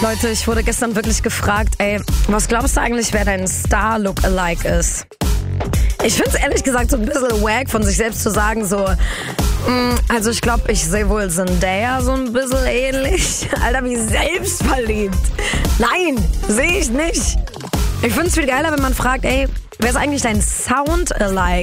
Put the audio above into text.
Leute, ich wurde gestern wirklich gefragt, ey, was glaubst du eigentlich, wer dein Star-Look-alike ist? Ich find's ehrlich gesagt so ein bisschen wack von sich selbst zu sagen, so, also ich glaube, ich sehe wohl Zendaya so ein bisschen ähnlich. Alter, wie selbstverliebt. Nein, sehe ich nicht. Ich find's viel geiler, wenn man fragt, ey, wer ist eigentlich dein Sound-alike?